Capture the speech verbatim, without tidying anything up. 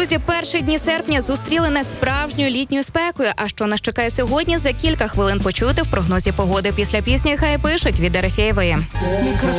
Друзі, перші дні серпня зустріли нас справжньою літньою спекою. А що нас чекає сьогодні, за кілька хвилин почути в прогнозі погоди. Після пісні «Хай пишуть» від Дорофєєвої.